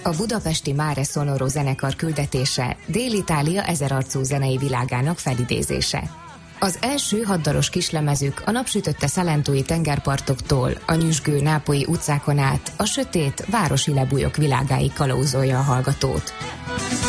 a budapesti Mare Sonoro zenekar küldetése Dél-Itália ezerarcú zenei világának felidézése. Az első 6 dalos kislemezük a napsütötte szalentói tengerpartoktól, a nyüzsgő nápolyi utcákon át, a sötét városi lebújok világáig kalauzolja a hallgatót.